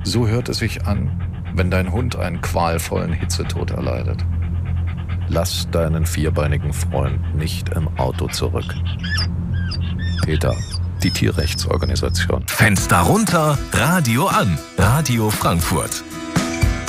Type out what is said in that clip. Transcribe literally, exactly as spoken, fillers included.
So hört es sich an, wenn dein Hund einen qualvollen Hitzetod erleidet. Lass deinen vierbeinigen Freund nicht im Auto zurück. PETA, die Tierrechtsorganisation. Fenster runter, Radio an. Radio Frankfurt.